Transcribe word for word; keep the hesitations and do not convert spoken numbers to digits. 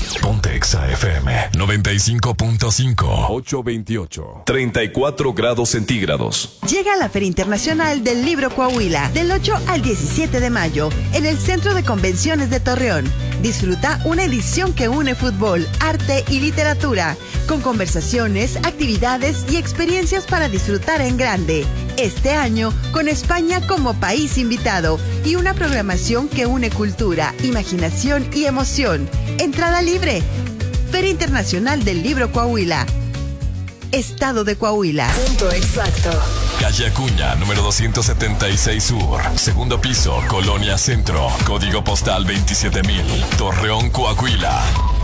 Ponte Exa F M noventa y cinco punto cinco. ocho veintiocho. treinta y cuatro grados centígrados. Llega la Feria Internacional del Libro Coahuila del ocho al diecisiete de mayo en el Centro de Convenciones de Torreón. Disfruta una edición que une fútbol, arte y literatura, con conversaciones, actividades y experiencias para disfrutar en grande. Este año, con España como país invitado y una programación que une cultura, imaginación y emoción. Entrada libre. Feria Internacional del Libro Coahuila. Estado de Coahuila. Punto exacto. Calle Acuña, número doscientos setenta y seis Sur. Segundo piso, Colonia Centro. Código postal veintisiete mil. Torreón, Coahuila.